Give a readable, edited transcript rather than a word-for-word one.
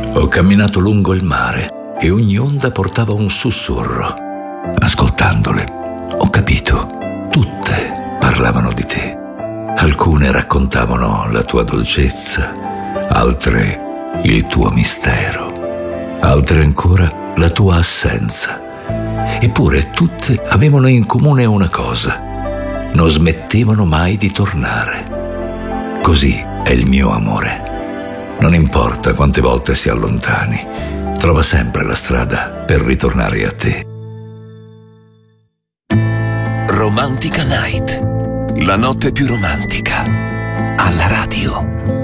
Ho camminato lungo il mare e ogni onda portava un sussurro. Ascoltandole, ho capito, tutte parlavano di te. Alcune raccontavano la tua dolcezza, altre il tuo mistero, altre ancora la tua assenza. Eppure tutte avevano in comune una cosa: non smettevano mai di tornare. Così è il mio amore. Non importa quante volte si allontani, trova sempre la strada per ritornare a te. Romantica Night, la notte più romantica, alla radio.